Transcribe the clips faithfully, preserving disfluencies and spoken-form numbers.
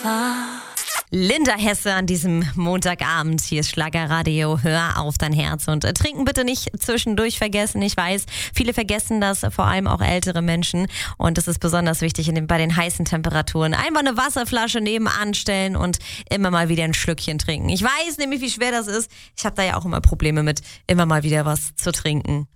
Linda Hesse an diesem Montagabend. Hier ist Schlagerradio. Hör auf dein Herz. Und äh, trinken bitte nicht zwischendurch vergessen. Ich weiß, viele vergessen das, vor allem auch ältere Menschen. Und das ist besonders wichtig in den, bei den heißen Temperaturen. Einfach eine Wasserflasche nebenan stellen und immer mal wieder ein Schlückchen trinken. Ich weiß nämlich, wie schwer das ist. Ich habe da ja auch immer Probleme mit, immer mal wieder was zu trinken.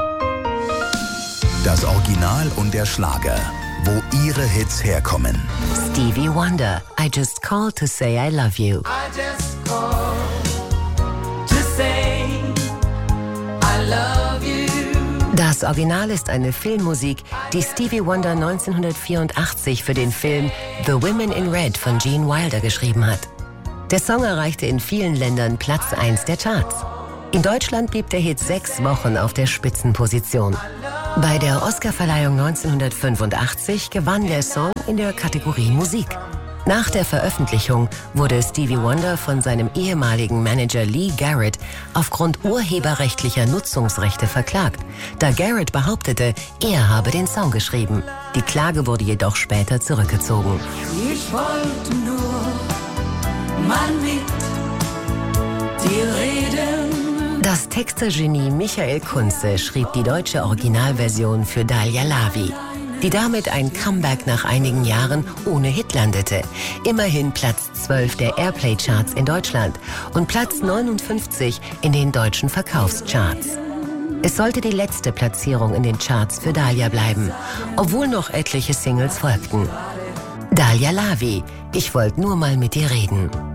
Das Original und der Schlager. Wo ihre Hits herkommen. Stevie Wonder, I just called to say I love you. I just called to say I love you. Das Original ist eine Filmmusik, die Stevie Wonder neunzehnhundertvierundachtzig für den Film The Women in Red von Gene Wilder geschrieben hat. Der Song erreichte in vielen Ländern Platz eins der Charts. In Deutschland blieb der Hit sechs Wochen auf der Spitzenposition. Bei der Oscarverleihung neunzehnhundertfünfundachtzig gewann der Song in der Kategorie Musik. Nach der Veröffentlichung wurde Stevie Wonder von seinem ehemaligen Manager Lee Garrett aufgrund urheberrechtlicher Nutzungsrechte verklagt, da Garrett behauptete, er habe den Song geschrieben. Die Klage wurde jedoch später zurückgezogen. Ich wollte nur mal mit dir reden. Das Textergenie Michael Kunze schrieb die deutsche Originalversion für Dalia Lavi, die damit ein Comeback nach einigen Jahren ohne Hit landete. Immerhin Platz zwölf der Airplay-Charts in Deutschland und Platz neunundfünfzig in den deutschen Verkaufscharts. Es sollte die letzte Platzierung in den Charts für Dalia bleiben, obwohl noch etliche Singles folgten. Dalia Lavi, ich wollte nur mal mit dir reden.